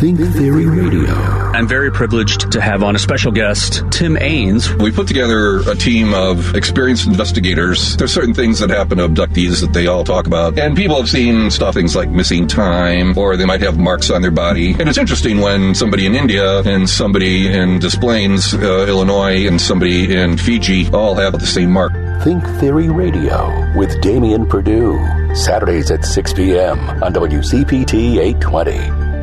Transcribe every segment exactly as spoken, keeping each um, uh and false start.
Think Theory Radio. I'm very privileged to have on a special guest, Tim Ains. We put together a team of experienced investigators. There's certain things that happen to abductees that they all talk about. And people have seen stuff, things like missing time, or they might have marks on their body. And it's interesting when somebody in India and somebody in Des Plaines, uh, Illinois, and somebody in Fiji all have the same mark. Think Theory Radio with Damian Perdue. Saturdays at six p.m. on W C P T eight twenty.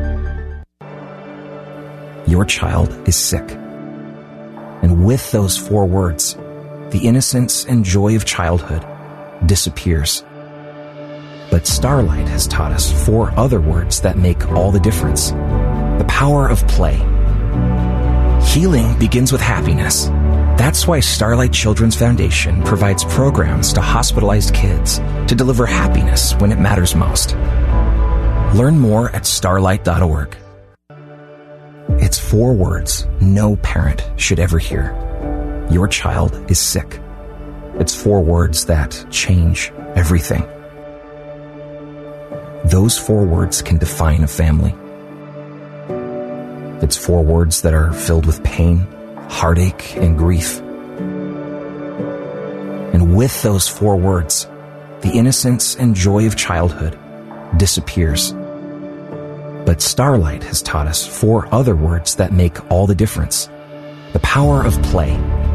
Your child is sick. And with those four words, the innocence and joy of childhood disappears. But Starlight has taught us four other words that make all the difference. The power of play. Healing begins with happiness. That's why Starlight Children's Foundation provides programs to hospitalized kids to deliver happiness when it matters most. Learn more at starlight dot org. It's four words no parent should ever hear. Your child is sick. It's four words that change everything. Those four words can define a family. It's four words that are filled with pain, heartache, and grief. And with those four words, the innocence and joy of childhood disappears. But Starlight has taught us four other words that make all the difference. The power of play.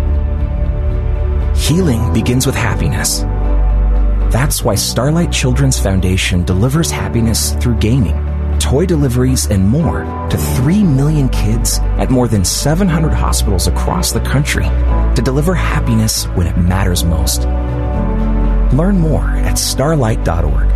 Healing begins with happiness. That's why Starlight Children's Foundation delivers happiness through gaming, toy deliveries, and more to three million kids at more than seven hundred hospitals across the country to deliver happiness when it matters most. Learn more at starlight dot org.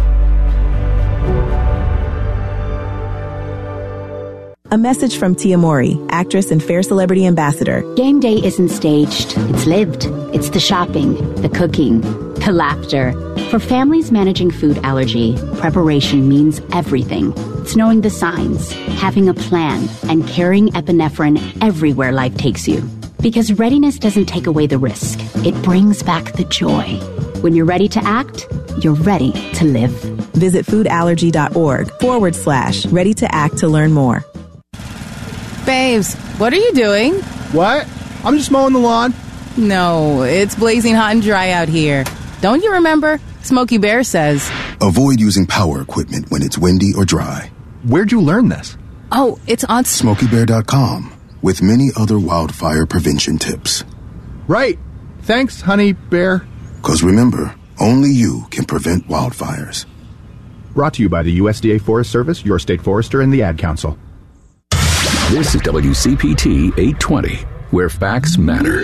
A message from Tia Mori, actress and Fair Celebrity Ambassador. Game day isn't staged. It's lived. It's the shopping, the cooking, the laughter. For families managing food allergy, preparation means everything. It's knowing the signs, having a plan, and carrying epinephrine everywhere life takes you. Because readiness doesn't take away the risk. It brings back the joy. When you're ready to act, you're ready to live. Visit foodallergy.org forward slash ready to act to learn more. Babes, what are you doing? What? I'm just mowing the lawn. No, it's blazing hot and dry out here. Don't you remember? Smokey Bear says, avoid using power equipment when it's windy or dry. Where'd you learn this? Oh, it's on smokey bear dot com with many other wildfire prevention tips. Right. Thanks, honey bear. Because remember, only you can prevent wildfires. Brought to you by the U S D A Forest Service, your state forester, and the Ad Council. This is W C P T eight twenty, where facts matter.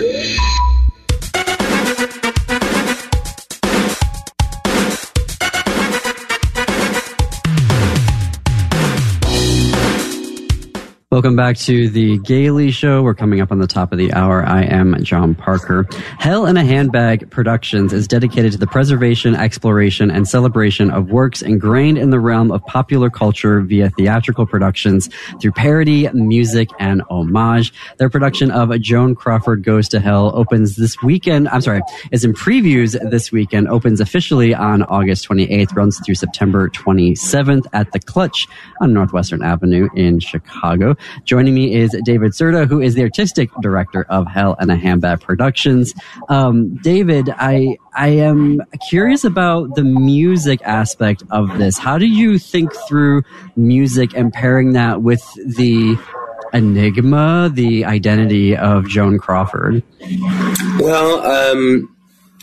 Welcome back to the Gaily Show. We're coming up on the top of the hour. I am John Parker. Hell in a Handbag Productions is dedicated to the preservation, exploration, and celebration of works ingrained in the realm of popular culture via theatrical productions through parody, music, and homage. Their production of Joan Crawford Goes to Hell opens this weekend. I'm sorry, is in previews this weekend, opens officially on August twenty-eighth, runs through September twenty-seventh at The Clutch on Northwestern Avenue in Chicago. Joining me is David Serta, who is the artistic director of Hell in a Handbag Productions. Um, David, I I am curious about the music aspect of this. How do you think through music and pairing that with the enigma, the identity of Joan Crawford? Well, um,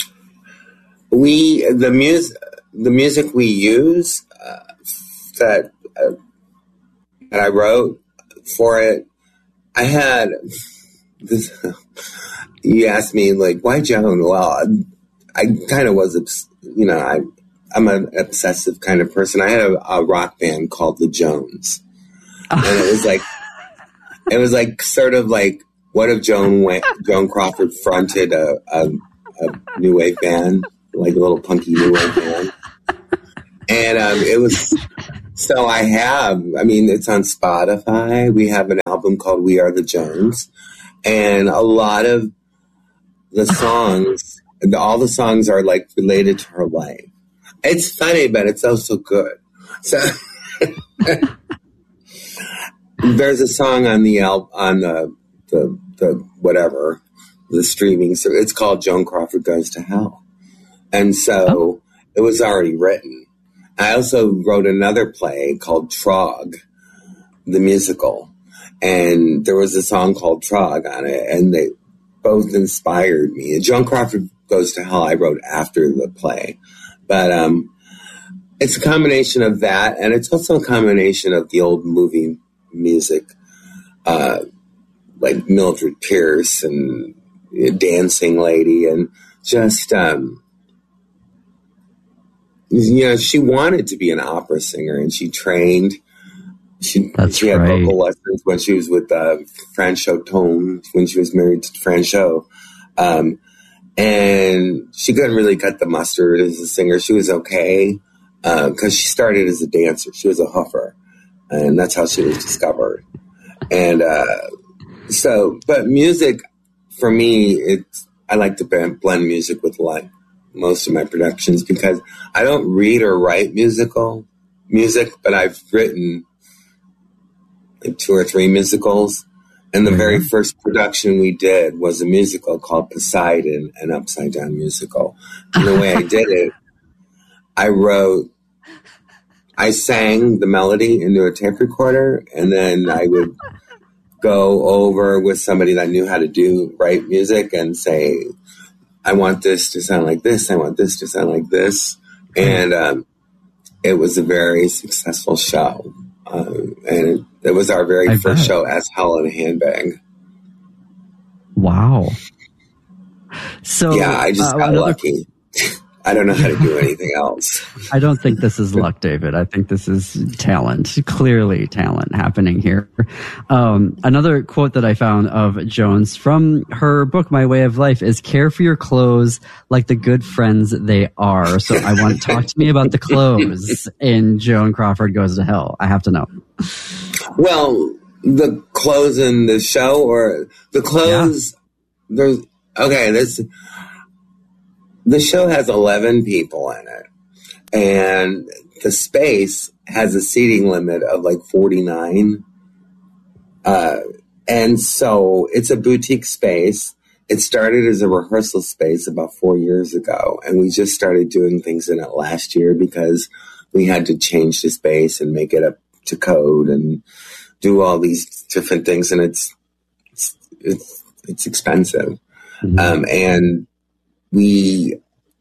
we the music the music we use uh, that uh, that I wrote for it, I had this. You asked me, like, why Joan? Well, I kind of was, you know, I, I'm an obsessive kind of person. I had a, a rock band called the Jones, and it was like, it was like sort of like, what if Joan went, Joan Crawford fronted a, a, a new wave band, like a little punky new wave band, and um, it was. So I have, I mean, it's on Spotify. We have an album called We Are the Jones. And a lot of the songs, all the songs are like related to her life. It's funny, but it's also good. So, There's a song on the al- on the, the the whatever the streaming. So it's called Joan Crawford Goes to Hell, and so oh. it was already written. I also wrote another play called Trog, the musical, and there was a song called Trog on it, and they both inspired me. Joan Crawford Goes to Hell I wrote after the play, but um, it's a combination of that, and it's also a combination of the old movie music, uh, like Mildred Pierce and Dancing Lady, and just, um, you know, she wanted to be an opera singer, and she trained. She, That's she had right. vocal lessons when she was with uh, Franchot Tone, when she was married to Franchot. Um, and she couldn't really cut the mustard as a singer. She was okay because uh, she started as a dancer. She was a hoofer. And that's how she was discovered. And uh, so, but music, for me, it's I like to blend music with like most of my productions because I don't read or write musical music, but I've written like two or three musicals. And the mm-hmm. very first production we did was a musical called Poseidon, an upside down musical. And the way I did it, I wrote I sang the melody into a tape recorder, and then I would go over with somebody that knew how to do write music and say, I want this to sound like this. I want this to sound like this. And um, it was a very successful show. Um, and it, it was our very I first bet. show as Hell in a Handbag. Wow. So yeah, I just uh, got another- lucky. I don't know how to do anything else. I don't think this is luck, David. I think this is talent, clearly talent happening here. Um, another quote that I found of Joan's from her book, My Way of Life, is care for your clothes like the good friends they are. So I want to talk to me about the clothes in Joan Crawford Goes to Hell. I have to know. Well, the clothes in the show or the clothes, yeah. there's, okay, this... The show has eleven people in it, and the space has a seating limit of like forty-nine. Uh, and so it's a boutique space. It started as a rehearsal space about four years ago, and we just started doing things in it last year because we had to change the space and make it up to code and do all these different things, and it's it's it's, it's expensive. Mm-hmm. Um, and We,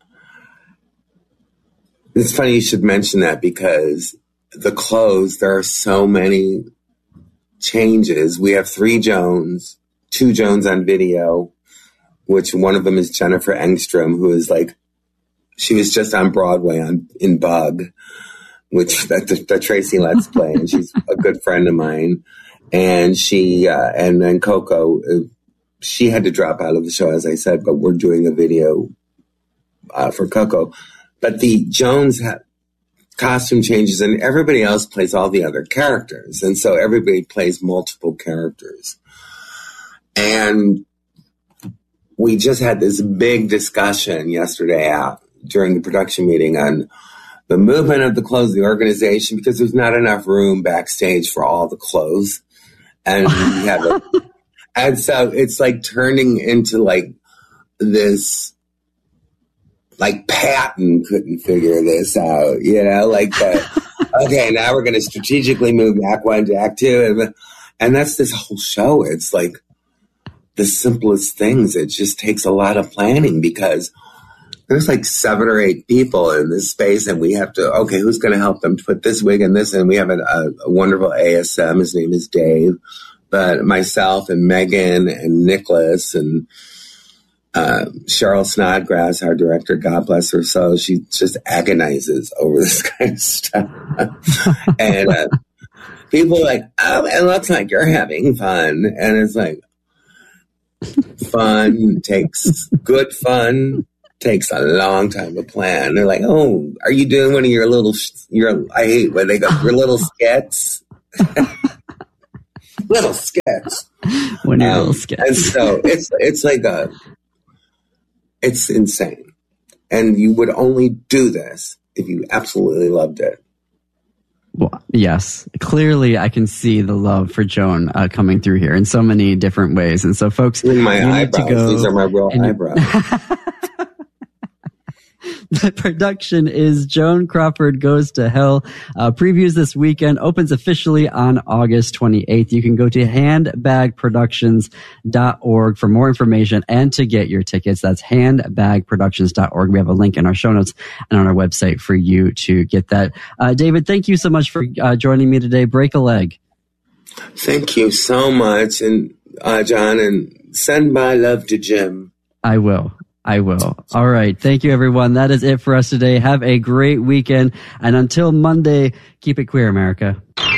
it's funny you should mention that because the clothes, there are so many changes. We have three Joans, two Joans on video, which one of them is Jennifer Engstrom, who is like, she was just on Broadway on in Bug, which that, that Tracy Letts play, and she's a good friend of mine. And she, uh, and then Coco, uh, she had to drop out of the show, as I said, but we're doing a video uh, for Coco. But the Jones have costume changes, and everybody else plays all the other characters. And so everybody plays multiple characters. And we just had this big discussion yesterday out during the production meeting on the movement of the clothes, the organization, because there's not enough room backstage for all the clothes. And we have a... And so it's like turning into like this, like Patton couldn't figure this out, you know, like the, okay, now we're going to strategically move Act One to Act Two. And, and that's this whole show. It's like the simplest things. It just takes a lot of planning because there's like seven or eight people in this space and we have to, okay, who's going to help them put this wig and this? And we have a, a, a wonderful A S M. His name is Dave. But myself and Megan and Nicholas and uh, Cheryl Snodgrass, our director, God bless her soul, she just agonizes over this kind of stuff. And uh, people are like, oh, it looks like you're having fun. And it's like, fun takes, good fun takes a long time to plan. They're like, oh, are you doing one of your little, your, I hate when they go, your little skits? Little sketch. One of your um, little sketch. And so it's it's like a, it's insane. And you would only do this if you absolutely loved it. Well, yes, clearly I can see the love for Joan uh, coming through here in so many different ways. And so, folks, in my you need eyebrows, to go these are my real eyebrows. The production is Joan Crawford Goes to Hell. Uh, previews this weekend, opens officially on August twenty-eighth. You can go to handbag productions dot org for more information and to get your tickets. That's handbag productions dot org. We have a link in our show notes and on our website for you to get that. Uh, David, thank you so much for uh, joining me today. Break a leg. Thank you so much, and uh, John, and send my love to Jim. I will. I will. All right. Thank you, everyone. That is it for us today. Have a great weekend. And until Monday, keep it queer, America.